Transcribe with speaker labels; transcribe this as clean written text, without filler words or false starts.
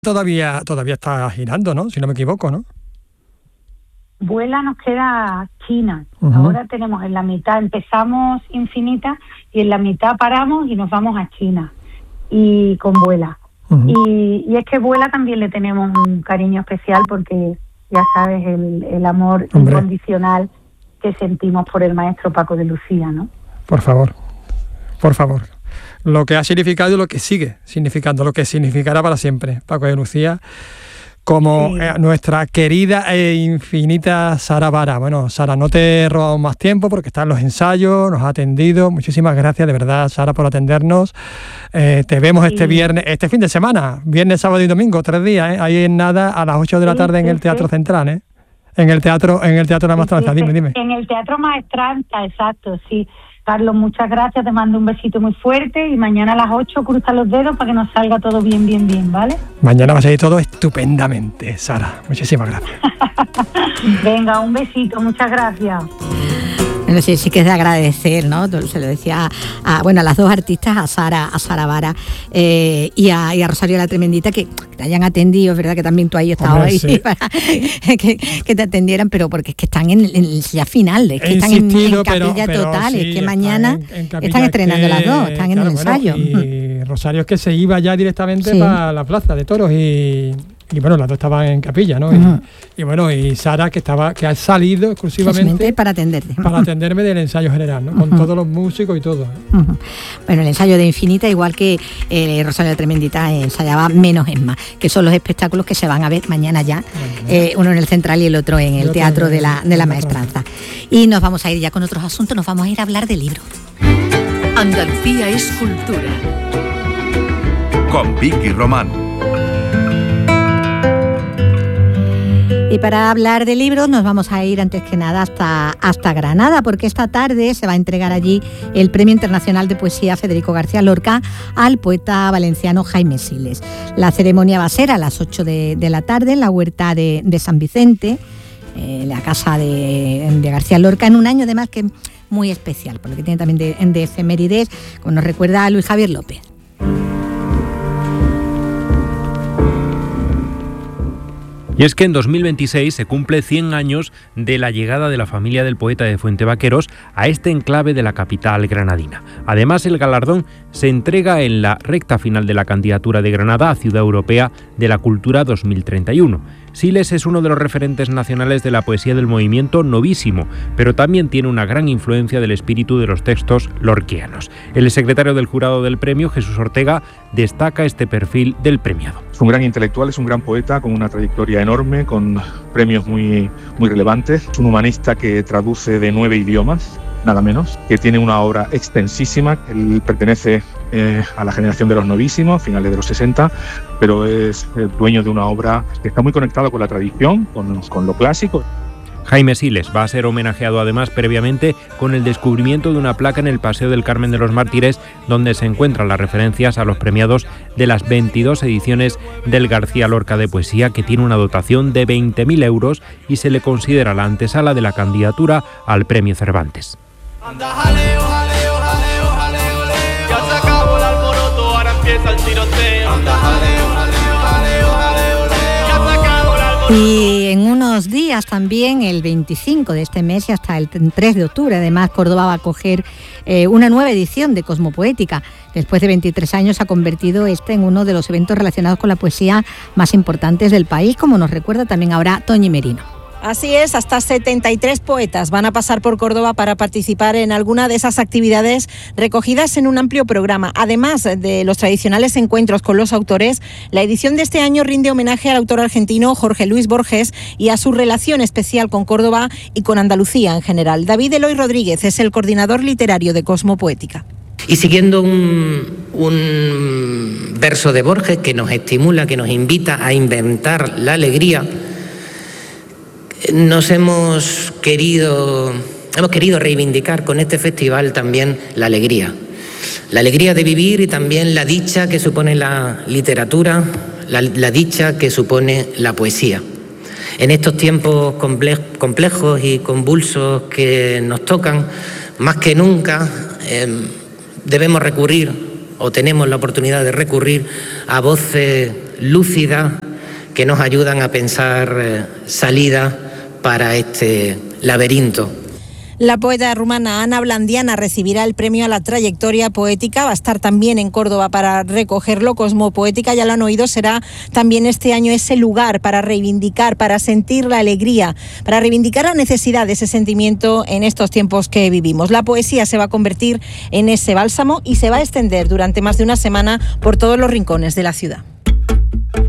Speaker 1: Todavía está girando, ¿no? Si no me equivoco, ¿no?
Speaker 2: Vuela nos queda China.
Speaker 1: Uh-huh.
Speaker 2: Ahora tenemos en la mitad, empezamos Infinita y en la mitad paramos y nos vamos a China. Y con Vuela. Uh-huh. Y es que Vuela también le tenemos un cariño especial porque ya sabes el amor incondicional que sentimos por el maestro Paco de Lucía, ¿no?
Speaker 1: Por favor. Lo que ha significado y lo que sigue significando, lo que significará para siempre Paco de Lucía, como nuestra querida e infinita Sara Vara. Bueno, Sara, no te he robado más tiempo porque están los ensayos, nos ha atendido. Muchísimas gracias, de verdad, Sara, por atendernos. Te vemos este fin de semana, viernes, sábado y domingo, 3 días, ahí en nada, a las 8 de la tarde en el Teatro Central, En el Teatro La Maestranza, dime.
Speaker 2: En el Teatro Maestranza, exacto, sí. Carlos, muchas gracias, te mando un besito muy fuerte y mañana a las 8 cruza los dedos para que nos salga todo bien, ¿vale?
Speaker 1: Mañana va a salir todo estupendamente, Sara. Muchísimas gracias.
Speaker 2: Venga, un besito, muchas gracias.
Speaker 3: Bueno, sí que es de agradecer, ¿no? Se lo decía a las dos artistas, a Sara Vara y a Rosario la Tremendita, que te hayan atendido, ¿verdad? Que también tú ahí estabas ahí, sí. Para que te atendieran, pero porque es que están en el ya final, es que están en capilla total, sí, es que mañana están estrenando las dos, están en el ensayo.
Speaker 1: Y Rosario es que se iba ya directamente para la Plaza de Toros y bueno, las dos estaban en capilla, ¿no? Uh-huh. Y Sara, que ha salido exclusivamente
Speaker 3: para atenderte.
Speaker 1: Para atenderme del ensayo general, ¿no? Con todos los músicos y todo.
Speaker 3: Uh-huh. Bueno, el ensayo de Infinita, igual que Rosario la Tremendita ensayaba Menos es Más, que son los espectáculos que se van a ver mañana ya, uno en el Central y el otro en el Teatro de la Maestranza. Y nos vamos a ir ya con otros asuntos, nos vamos a ir a hablar de libros.
Speaker 4: Andalucía es cultura.
Speaker 5: Con Vicky Román.
Speaker 3: Y para hablar de libros nos vamos a ir antes que nada hasta Granada, porque esta tarde se va a entregar allí el Premio Internacional de Poesía Federico García Lorca al poeta valenciano Jaime Siles. La ceremonia va a ser a las 8 de la tarde en la huerta de San Vicente, la casa de García Lorca, en un año además que es muy especial, por lo que tiene también de efemérides, como nos recuerda Luis Javier López.
Speaker 6: Y es que en 2026 se cumple 100 años de la llegada de la familia del poeta de Fuentevaqueros a este enclave de la capital granadina. Además, el galardón se entrega en la recta final de la candidatura de Granada a Ciudad Europea de la Cultura 2031. Siles es uno de los referentes nacionales de la poesía del movimiento novísimo, pero también tiene una gran influencia del espíritu de los textos lorquianos. El secretario del jurado del premio, Jesús Ortega, destaca este perfil del premiado.
Speaker 7: Es un gran intelectual, es un gran poeta con una trayectoria enorme, con premios muy relevantes. Es un humanista que traduce de 9 idiomas, nada menos, que tiene una obra extensísima. Él pertenece a la generación de los novísimos, finales de los 60, pero es el dueño de una obra que está muy conectada con la tradición, con lo clásico.
Speaker 6: Jaime Siles va a ser homenajeado además previamente con el descubrimiento de una placa en el Paseo del Carmen de los Mártires, donde se encuentran las referencias a los premiados de las 22 ediciones del García Lorca de Poesía, que tiene una dotación de 20.000 euros y se le considera la antesala de la candidatura al Premio Cervantes.
Speaker 8: Anda, jaleo, jaleo, jaleo, jaleo, jaleo. Ya se acabó el alboroto, ahora empieza el tiroteo. Anda, jaleo, jaleo, jaleo, jaleo, jaleo. Ya se acabó el alboroto.
Speaker 3: Y en unos días también, el 25 de este mes y hasta el 3 de octubre, además, Córdoba va a acoger una nueva edición de Cosmopoética. Después de 23 años se ha convertido en uno de los eventos relacionados con la poesía más importantes del país, como nos recuerda también ahora Toñi Merino.
Speaker 9: Así es, hasta 73 poetas van a pasar por Córdoba para participar en alguna de esas actividades recogidas en un amplio programa. Además de los tradicionales encuentros con los autores, la edición de este año rinde homenaje al autor argentino Jorge Luis Borges y a su relación especial con Córdoba y con Andalucía en general. David Eloy Rodríguez es el coordinador literario de Cosmopoética.
Speaker 10: Y siguiendo un verso de Borges que nos estimula, que nos invita a inventar la alegría, hemos querido reivindicar con este festival también la alegría de vivir y también la dicha que supone la literatura, la dicha que supone la poesía. En estos tiempos complejos y convulsos que nos tocan, más que nunca debemos recurrir, o tenemos la oportunidad de recurrir a voces lúcidas que nos ayudan a pensar salidas para este laberinto.
Speaker 9: La poeta rumana Ana Blandiana recibirá el premio a la trayectoria poética. Va a estar también en Córdoba para recogerlo. Cosmopoética, ya lo han oído, será también este año ese lugar para reivindicar, para sentir la alegría, para reivindicar la necesidad de ese sentimiento en estos tiempos que vivimos. La poesía se va a convertir en ese bálsamo y se va a extender durante más de una semana por todos los rincones de la ciudad.